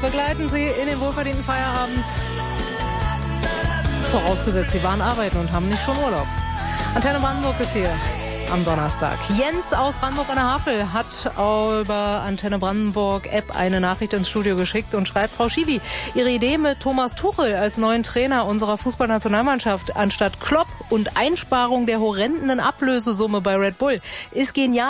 begleiten Sie in den wohlverdienten Feierabend. Vorausgesetzt, Sie waren arbeiten und haben nicht schon Urlaub. Antenne Brandenburg ist hier am Donnerstag. Jens aus Brandenburg an der Havel hat über Antenne Brandenburg App eine Nachricht ins Studio geschickt und schreibt: Frau Schiwi, Ihre Idee mit Thomas Tuchel als neuen Trainer unserer Fußballnationalmannschaft anstatt Klopp und Einsparung der horrenden Ablösesumme bei Red Bull ist genial.